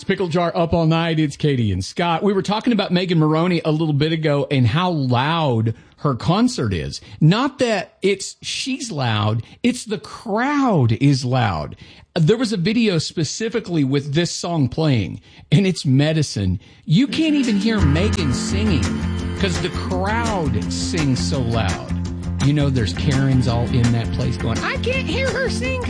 Pickle Jar Up All Night. It's Katie and Scott. We were talking about Megan Moroney a little bit ago and how loud her concert is. Not that she's loud, it's the crowd is loud. There was a video specifically with this song playing, and it's Medicine. You can't even hear Megan singing because the crowd sings so loud. You know, there's Karens all in that place going, I can't hear her sing